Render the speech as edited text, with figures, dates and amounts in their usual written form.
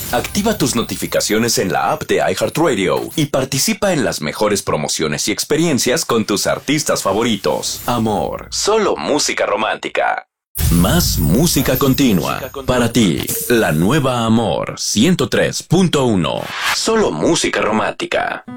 Activa tus notificaciones en la app de iHeartRadio y participa en las mejores promociones y experiencias con tus artistas favoritos. Amor, solo música romántica. Más música continua. Para ti, la nueva Amor 103.1. Solo música romántica.